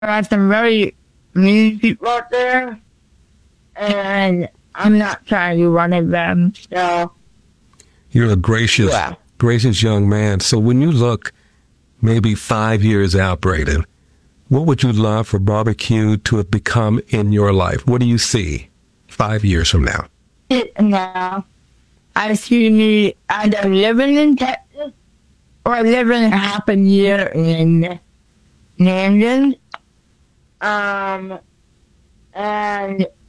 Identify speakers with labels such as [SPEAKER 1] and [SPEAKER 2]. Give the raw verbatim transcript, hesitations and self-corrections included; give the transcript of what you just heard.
[SPEAKER 1] are some very mean people out there, and I'm not trying to be one of them. So
[SPEAKER 2] you're a gracious,
[SPEAKER 1] yeah.
[SPEAKER 2] gracious young man. So when you look maybe five years out, Braden, what would you love for barbecue to have become in your life? What do you see five years from now?
[SPEAKER 1] Now, I see me either living in Texas or living half a year in London. Um, and